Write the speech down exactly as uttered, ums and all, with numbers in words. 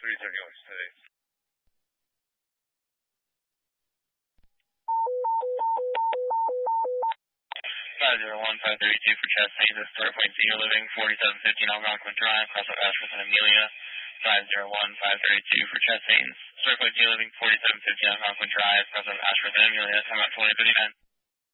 three seventy-one, stay. five zero one, five thirty-two for Chastain, at Starpoint Senior Living, forty-seven fifteen Algonquin Drive, cross out Ashworth and Amelia. five zero one, five thirty-two for Chastain, Starpoint Senior Living, forty-seven fifteen Algonquin Drive, cross out Ashworth and Amelia, time out twenty fifty-nine.